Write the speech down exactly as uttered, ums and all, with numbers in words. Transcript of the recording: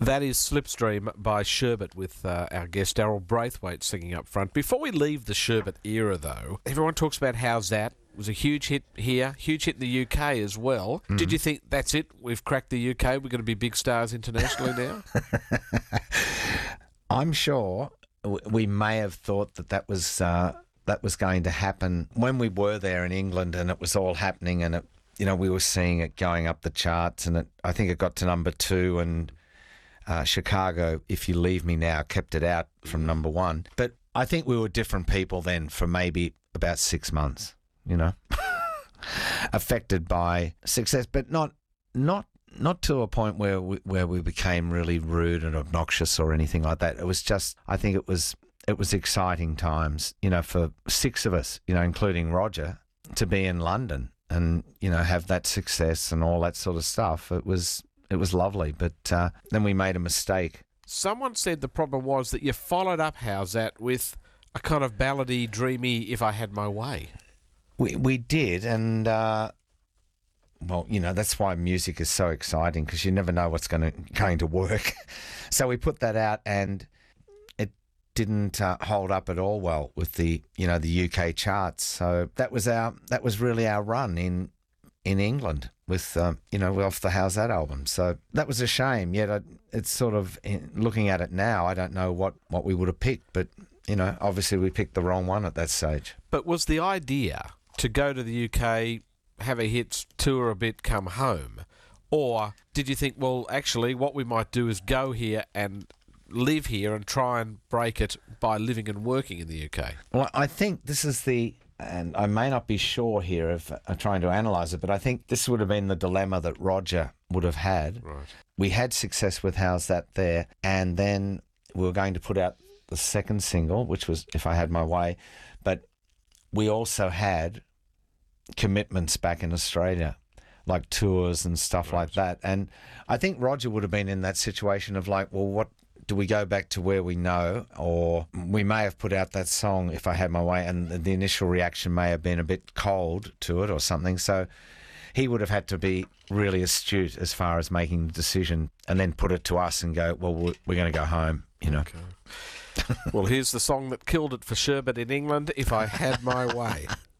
That is Slipstream by Sherbet with uh, our guest Daryl Braithwaite singing up front. Before we leave the Sherbet era, though, everyone talks about How's That? It was a huge hit here, huge hit in the U K as well. Mm. Did you think, that's it, we've cracked the U K, we're going to be big stars internationally now? I'm sure we may have thought that that was, uh, that was going to happen when we were there in England and it was all happening and, it, you know, we were seeing it going up the charts and it, I think it got to number two and... Uh, Chicago, If You Leave Me Now, kept it out from number one. But I think we were different people then for maybe about six months, you know, affected by success, but not not not to a point where we, where we became really rude and obnoxious or anything like that. It was just, I think it was it was exciting times, you know, for six of us, you know, including Roger, to be in London and, you know, have that success and all that sort of stuff. It was... It was lovely, but uh, then we made a mistake. Someone said the problem was that you followed up How's That with a kind of ballady, dreamy If I Had My Way. We we did, and, uh, well, you know, that's why music is so exciting, because you never know what's going to going to work. So we put that out, and it didn't uh, hold up at all well with the, you know, the U K charts. So that was our that was really our run in in England. With, um, you know, off the How's That album. So that was a shame. Yet I, it's sort of, in, looking at it now, I don't know what, what we would have picked. But, you know, obviously we picked the wrong one at that stage. But was the idea to go to the U K, have a hit, tour a bit, come home? Or did you think, well, actually, what we might do is go here and live here and try and break it by living and working in the U K? Well, I think this is the... And I may not be sure here of uh, trying to analyse it, but I think this would have been the dilemma that Roger would have had. Right. We had success with How's That there, and then we were going to put out the second single, which was If I Had My Way, but we also had commitments back in Australia, like tours and stuff right. like that. And I think Roger would have been in that situation of like, well, what... do we go back to where we know, or we may have put out that song, If I Had My Way, and the initial reaction may have been a bit cold to it or something. So he would have had to be really astute as far as making the decision and then put it to us and go, well, we're going to go home, you know. Okay. Well, here's the song that killed it for Sherbet in England, If I Had My Way.